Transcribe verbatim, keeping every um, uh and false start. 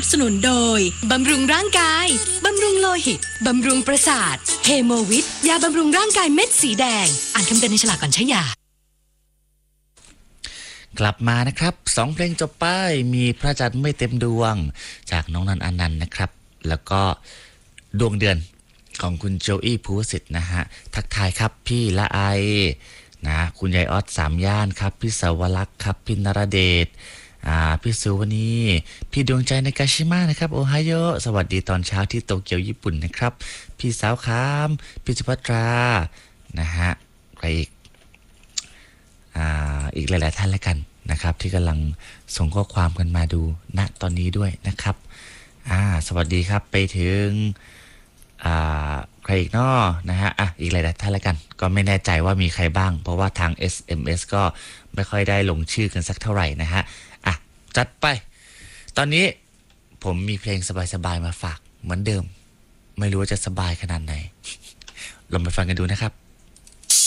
สนุนโดยบำรุงร่างกายบำรุงโลหิตบำรุงประสาทเฮโมวิทยาบำรุงร่างกายเม็ดสีแดงอ่านคำเตือนในฉลากก่อนใช้ยากลับมานะครับสองเพลงจบไปมีพระจันทร์ไม่เต็มดวงจากน้องนันอนันต์นะครับแล้วก็ดวงเดือนของคุณโจอี้ภูวสิทธิ์นะฮะทักทายครับพี่ละไอนะคุณยายออดสามย่านครับพี่สาวลักษ์ครับพี่นรเดชอ่าพี่สุวรรณีพี่ดวงใจในกาชิมะนะครับโอไฮโอสวัสดีตอนเช้าที่โตเกียวญี่ปุ่นนะครับพี่สาวคามพี่สุภัตรานะฮะใครอีกอ่าอีกหลายๆท่านแล้วกันนะครับที่กำลังส่งข้อความกันมาดูณตอนนี้ด้วยนะครับอ่าสวัสดีครับไปถึงอ่าใครอีกเนาะนะฮะอ่ะอีกหลายๆท่านแล้วกันก็ไม่แน่ใจว่ามีใครบ้างเพราะว่าทาง เอส เอ็ม เอส ก็ไม่ค่อยได้ลงชื่อกันสักเท่าไหร่นะฮะอ่ะจัดไปตอนนี้ผมมีเพลงสบายๆมาฝากเหมือนเดิมไม่รู้ว่าจะสบายขนาดไหนลองไปฟังกันดูนะครับ